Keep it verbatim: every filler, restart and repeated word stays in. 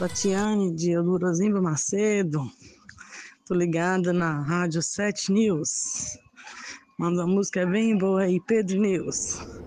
Tatiane de Eldorozimba Macedo. Tô ligada na Rádio sete News. Manda uma música bem boa aí, Pedro News.